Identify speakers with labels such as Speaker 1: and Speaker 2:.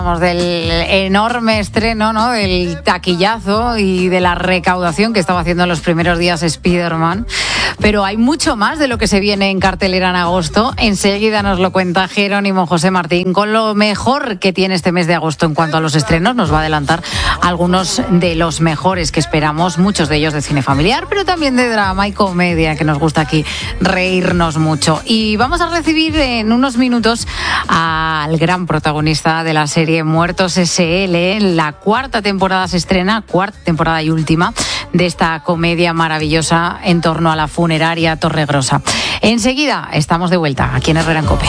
Speaker 1: Del enorme estreno, ¿no? Del taquillazo y de la recaudación que estaba haciendo en los primeros días Spider-Man. Pero hay mucho más de lo que se viene en cartelera en agosto. Enseguida nos lo cuenta Jerónimo José Martín con lo mejor que tiene este mes de agosto en cuanto a los estrenos. Nos va a adelantar algunos de los mejores que esperamos, muchos de ellos de cine familiar, pero también de drama y comedia, que nos gusta aquí reírnos mucho. Y vamos a recibir en unos minutos al gran protagonista de la serie Muertos S.L. La cuarta temporada se estrena, cuarta temporada y última de esta comedia maravillosa en torno a la funeraria Torregrosa. Enseguida estamos de vuelta aquí en Herrera en COPE.